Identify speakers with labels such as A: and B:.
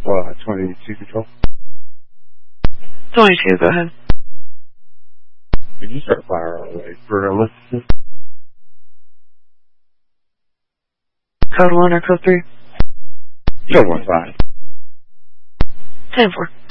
A: Well, 22 control.
B: 22, go ahead.
A: Did you start fire all the way for a list?
B: Code 1 or code 3?
A: Code 1, 5.
B: 10-4.